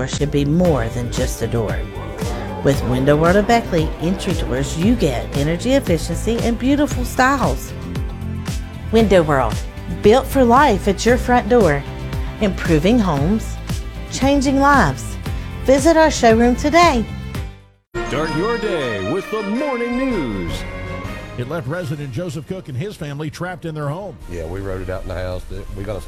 door should be more than just a door. With Window World of Beckley entry doors, you get energy efficiency and beautiful styles. Window World, built for life at your front door. Improving homes, changing lives. Visit our showroom today. Start your day with the morning news. It left resident Joseph Cook and his family trapped in their home. Yeah, we wrote it out in the house that we got a